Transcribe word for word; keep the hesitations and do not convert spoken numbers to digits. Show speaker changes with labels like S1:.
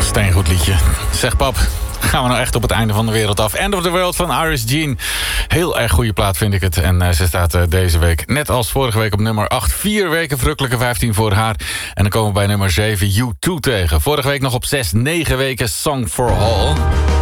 S1: Steengoed liedje. Zeg pap, gaan we nou echt op het einde van de wereld af. End of the World van Iris Jean. Heel erg goede plaat vind ik het. En uh, ze staat uh, deze week, net als vorige week, op nummer acht. Vier weken verrukkelijke vijftien voor haar. En dan komen we bij nummer zeven U twee tegen. Vorige week nog op zes, negen weken Song for All.